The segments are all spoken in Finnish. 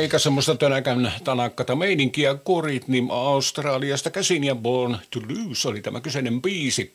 eikä semmoista tönäkän tanakkata meininkiä. Koritnim Australiasta käsin ja Born to Lose oli tämä kyseinen biisi.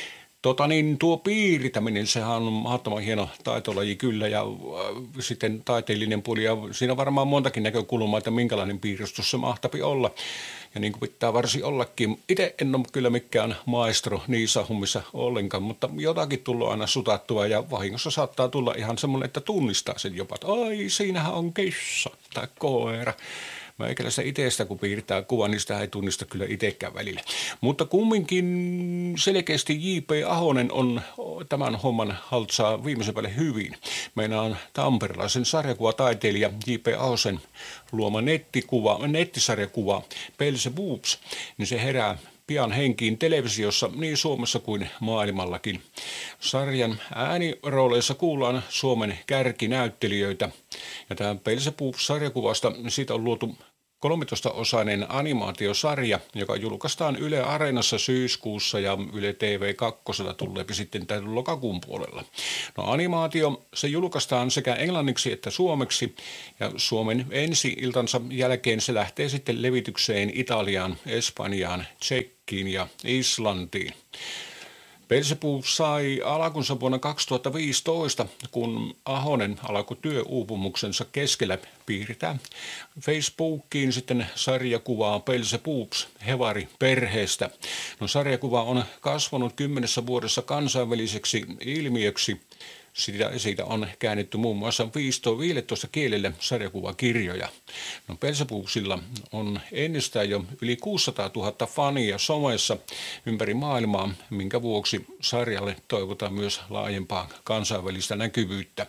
Tuo piirtäminen, sehän on mahdottoman hieno taitolaji kyllä ja sitten taiteellinen puoli ja siinä varmaan montakin näkökulmaa, että minkälainen piirustus se mahtapi olla. Ja niin kuin pitää varsin ollakin. Itse en ole kyllä mikään maestro niissä hommissa ollenkaan, mutta jotakin tullut aina sutattua ja vahingossa saattaa tulla ihan semmoinen, että tunnistaa sen jopa, että ai siinähän on kissa tai koira. Meikäläistä itsestä, kun piirtää kuvan, niin sitä ei tunnista kyllä itsekään välillä. Mutta kumminkin selkeästi J.P. Ahonen on tämän homman haltsaa viimeisen päälle hyvin. Meinaan tamperelaisen sarjakuvataiteilija J.P. Ahosen luoma nettisarjakuva Pelse Boobs, niin se herää pian henkiin televisiossa niin Suomessa kuin maailmallakin. Sarjan äänirooleissa kuullaan Suomen kärkinäyttelijöitä. Ja tämä Pelse Boobs-sarjakuvasta siitä on luotu 13-osainen animaatiosarja, joka julkaistaan Yle Areenassa syyskuussa ja Yle TV2 tulee sitten tämän lokakuun puolella. No animaatio, se julkaistaan sekä englanniksi että suomeksi ja Suomen ensi-iltansa jälkeen se lähtee sitten levitykseen Italiaan, Espanjaan, Tsekkiin ja Islantiin. Pelse Boobs sai alkunsa vuonna 2015, kun Ahonen alkoi työuupumuksensa keskellä piirtää Facebookiin sitten sarjakuvaa Pelse Boobs Hevari perheestä. No, sarjakuva on kasvanut 10 vuodessa kansainväliseksi ilmiöksi. Siitä on käännetty muun muassa 15 kielelle sarjakuvakirjoja. No, Pelse Boobsilla on ennestään jo yli 600 000 fania somessa ympäri maailmaa, minkä vuoksi sarjalle toivotaan myös laajempaa kansainvälistä näkyvyyttä.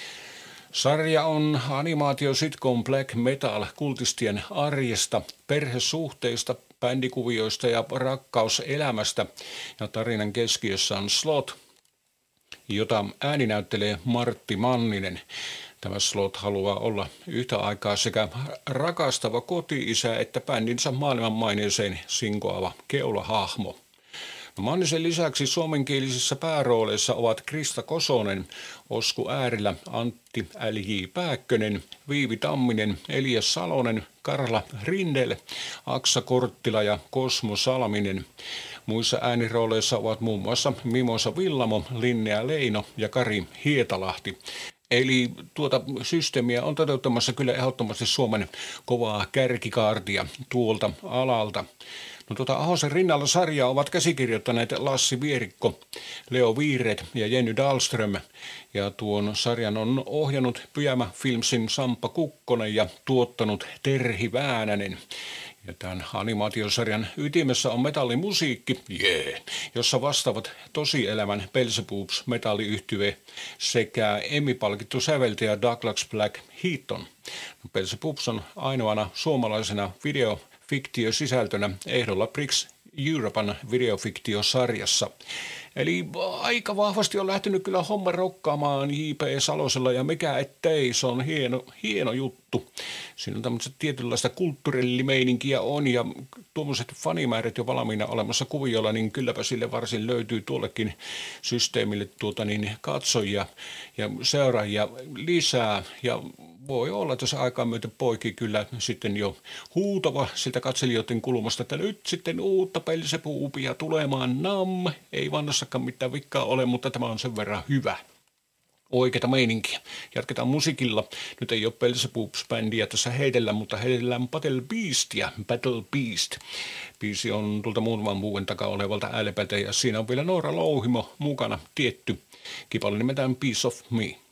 Sarja on animaatio sitcom black metal kultistien arjesta, perhesuhteista, bändikuvioista ja rakkauselämästä. Ja tarinan keskiössä on Slot, jota ääni näyttelee Martti Manninen. Tämä Slot haluaa olla yhtä aikaa sekä rakastava koti-isä että bändinsä maailmanmaineeseen sinkoava keulahahmo. No, Mannisen lisäksi suomenkielisissä päärooleissa ovat Krista Kosonen, Osku Äärilä, Antti L.J. Pääkkönen, Viivi Tamminen, Elias Salonen, Karla Rindel, Aksa Korttila ja Kosmo Salminen. Muissa äänirooleissa ovat muun muassa Mimosa Villamo, Linnea Leino ja Kari Hietalahti. Eli tuota systeemiä on toteuttamassa kyllä ehdottomasti Suomen kovaa kärkikaartia tuolta alalta. No, Ahosen rinnalla sarjaa ovat käsikirjoittaneet Lassi Vierikko, Leo Viiret ja Jenny Dahlström. Ja tuon sarjan on ohjannut Pyjämä Filmsin Samppa Kukkonen ja tuottanut Terhi Väänänen. Ja tämän animaatiosarjan ytimessä on metallimusiikki, jossa vastaavat tosielämän Pelse Boobs metalliyhtye sekä Emmy-palkittu säveltäjä Douglas Black Heaton. Pelse Boobs on ainoana suomalaisena videofiktiosisältönä ehdolla Prix Europan videofiktiosarjassa. Eli aika vahvasti on lähtenyt kyllä homma rokkaamaan J.P. Salosella ja mikä ettei, se on hieno juttu. Siinä on tämmöistä tietynlaista kulttuurillimeininkiä on ja tuommoiset fanimäärät jo valmiina olemassa kuviolla, niin kylläpä sille varsin löytyy tuollekin systeemille katsojia ja seuraajia lisää ja voi olla, että se aikaa myöten poikii kyllä sitten jo huutava siltä katselijoiden kulmasta, että nyt sitten uutta Pelse Boobsia tulemaan ei vannossakaan mitään vikkaa ole, mutta tämä on sen verran hyvä. Oikeata meininkiä. Jatketaan musiikilla. Nyt ei ole Pelse Boobs-bändiä tässä heidellä, mutta heidellään Battle Beast. Biisi on tuolta muutaman vuoden takaa olevalta LP:ltä ja siinä on vielä Noora Louhimo mukana tietty. Kipale nimetään Piece of Me.